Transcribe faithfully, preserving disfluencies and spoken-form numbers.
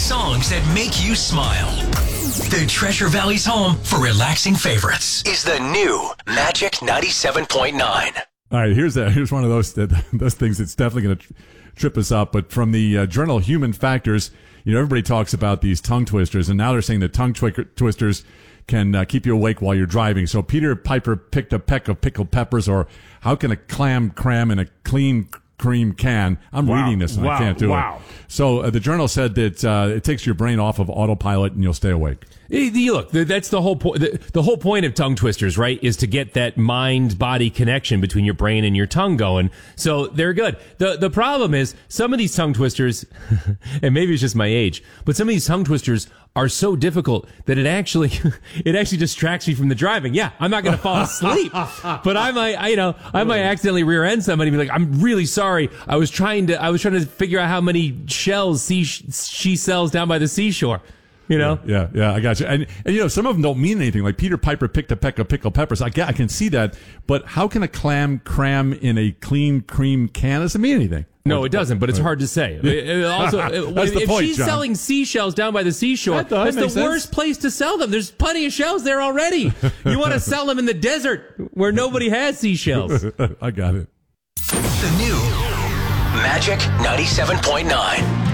songs that make you smile. The Treasure Valley's home for relaxing favorites is the new Magic ninety-seven point nine. All right, here's a, here's one of those those things that's definitely going to trip us up. But from the uh, journal Human Factors, you know, everybody talks about these tongue twisters, and now they're saying that tongue twi- twisters can uh, keep you awake while you're driving. So Peter Piper picked a peck of pickled peppers, or how can a clam cram in a clean cream can? I'm wow. reading this and wow. I can't do wow. it. So uh, the journal said that uh, it takes your brain off of autopilot and you'll stay awake. Hey, look, that's the whole point. The, the whole point of tongue twisters, right, is to get that mind-body connection between your brain and your tongue going. So they're good. The the problem is some of these tongue twisters, and maybe it's just my age, but some of these tongue twisters are so difficult that it actually it actually distracts me from the driving. Yeah, I'm not going to fall asleep, but I might, I, you know, I might accidentally rear end somebody and be like, "I'm really sorry. I was trying to, I was trying to figure out how many shells she she sells down by the seashore." You know? Yeah, yeah, yeah, I got you. And, and, you know, some of them don't mean anything. Like Peter Piper picked a peck of pickled peppers. I, get, I can see that. But how can a clam cram in a clean cream can? Does it mean anything? No, it doesn't, but it's hard to say. It, it also, That's if, the if point, she's John. selling seashells down by the seashore, That- that that's the makes sense. worst place to sell them. There's plenty of shells there already. You want to sell them in the desert where nobody has seashells. I got it. The new Magic ninety-seven point nine.